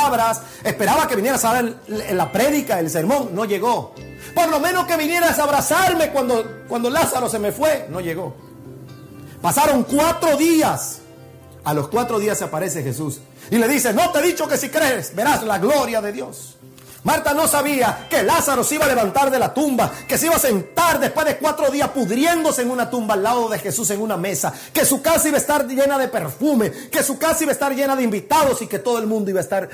palabras, esperaba que vinieras a dar la prédica, el sermón, no llegó. Por lo menos que vinieras a abrazarme cuando Lázaro se me fue, no llegó. Pasaron 4 días. A los 4 días se aparece Jesús y le dice: no te he dicho que si crees verás la gloria de Dios. Marta no sabía que Lázaro se iba a levantar de la tumba, que se iba a sentar después de 4 días pudriéndose en una tumba al lado de Jesús en una mesa, que su casa iba a estar llena de perfume, que su casa iba a estar llena de invitados y que todo el mundo iba a estar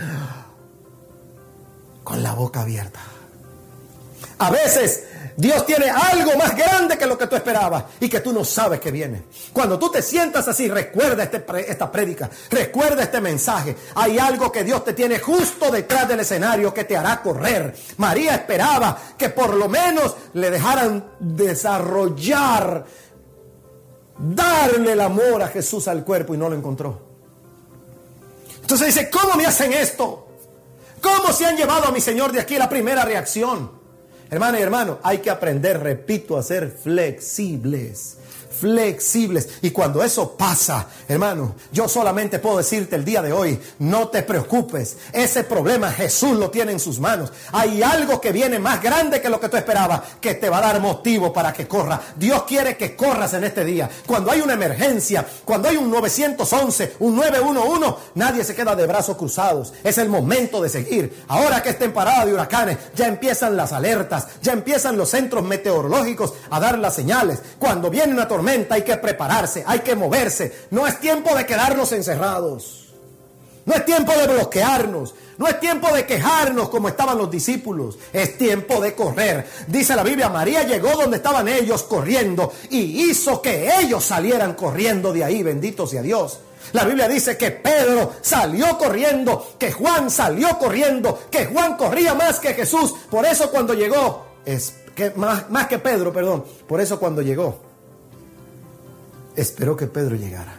con la boca abierta. A veces Dios tiene algo más grande que lo que tú esperabas y que tú no sabes que viene. Cuando tú te sientas así, recuerda esta prédica, recuerda este mensaje. Hay algo que Dios te tiene justo detrás del escenario que te hará correr. María esperaba que por lo menos le dejaran desarrollar, darle el amor a Jesús al cuerpo, y no lo encontró. Entonces dice: ¿cómo me hacen esto? ¿Cómo se han llevado a mi Señor de aquí? La primera reacción. Hermana y hermano, hay que aprender, repito, a ser flexibles. Y cuando eso pasa, hermano, yo solamente puedo decirte el día de hoy: no te preocupes, ese problema Jesús lo tiene en sus manos. Hay algo que viene más grande que lo que tú esperabas, que te va a dar motivo para que corra. Dios quiere que corras en este día. Cuando hay una emergencia, cuando hay un 911, un 911, nadie se queda de brazos cruzados. Es el momento de seguir. Ahora que está en parada de huracanes, ya empiezan las alertas, ya empiezan los centros meteorológicos a dar las señales. Cuando viene una tormenta, hay que prepararse, hay que moverse. No es tiempo de quedarnos encerrados. No es tiempo de bloquearnos. No es tiempo de quejarnos como estaban los discípulos. Es tiempo de correr. Dice la Biblia: María llegó donde estaban ellos corriendo y hizo que ellos salieran corriendo de ahí. Bendito sea Dios. La Biblia dice que Pedro salió corriendo, que Juan salió corriendo, que Juan corría más que Jesús. Por eso cuando llegó, más que Pedro, perdón. Por eso cuando llegó, esperó que Pedro llegara.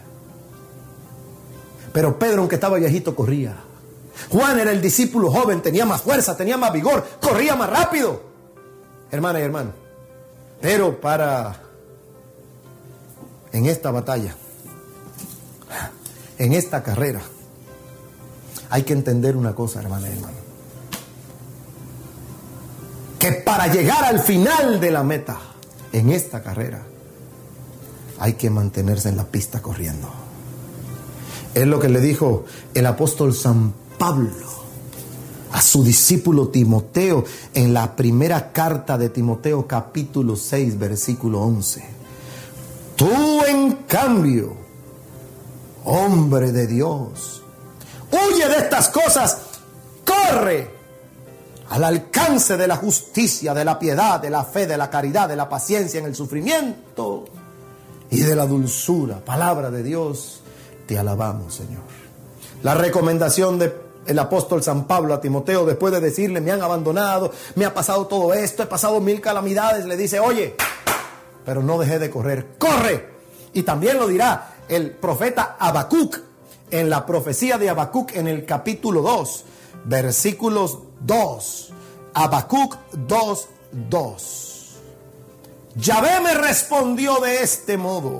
Pero Pedro, aunque estaba viejito, corría. Juan era el discípulo joven, tenía más fuerza, tenía más vigor, corría más rápido. Hermana y hermano, pero en esta batalla, en esta carrera, hay que entender una cosa, hermana y hermano: que para llegar al final de la meta, en esta carrera, hay que mantenerse en la pista corriendo. Es lo que le dijo el apóstol San Pablo a su discípulo Timoteo en la primera carta de Timoteo, capítulo 6, versículo 11. Tú, en cambio, hombre de Dios, huye de estas cosas, corre al alcance de la justicia, de la piedad, de la fe, de la caridad, de la paciencia en el sufrimiento y de la dulzura. Palabra de Dios, te alabamos, Señor. La recomendación del apóstol San Pablo a Timoteo, después de decirle: me han abandonado, me ha pasado todo esto, he pasado 1000 calamidades, le dice: oye, pero no dejé de correr, corre. Y también lo dirá el profeta Habacuc en la profecía de Habacuc en el capítulo 2, versículos 2. Habacuc 2:2. Yahvé me respondió de este modo: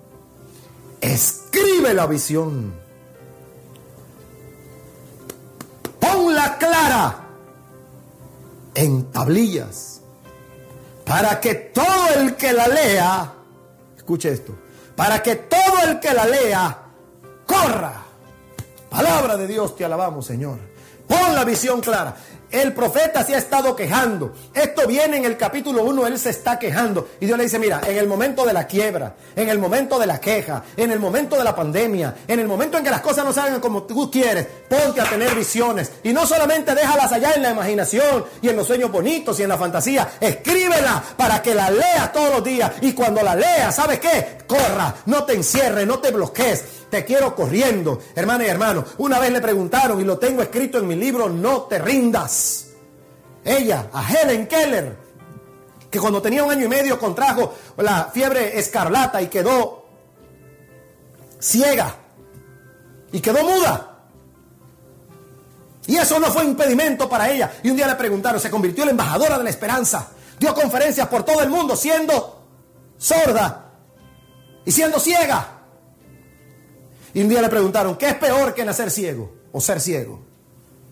escribe la visión, ponla clara en tablillas, para que todo el que la lea, escuche esto, para que todo el que la lea corra. Palabra de Dios, te alabamos, Señor. Pon la visión clara. El profeta se ha estado quejando. Esto viene en el capítulo 1, él se está quejando. Y Dios le dice: mira, en el momento de la quiebra, en el momento de la queja, en el momento de la pandemia, en el momento en que las cosas no salgan como tú quieres, ponte a tener visiones. Y no solamente déjalas allá en la imaginación y en los sueños bonitos y en la fantasía. Escríbela para que la leas todos los días. Y cuando la leas, ¿sabes qué? Corra, no te encierres, no te bloquees. Te quiero corriendo. Hermana y hermano, una vez le preguntaron, y lo tengo escrito en mi libro, No te rindas. Ella, a Helen Keller, que cuando tenía 1 año y medio contrajo la fiebre escarlata y quedó ciega y quedó muda. Y eso no fue impedimento para ella. Y un día le preguntaron, se convirtió en la embajadora de la esperanza. Dio conferencias por todo el mundo siendo sorda y siendo ciega. Y un día le preguntaron, ¿qué es peor que nacer ciego o ser ciego?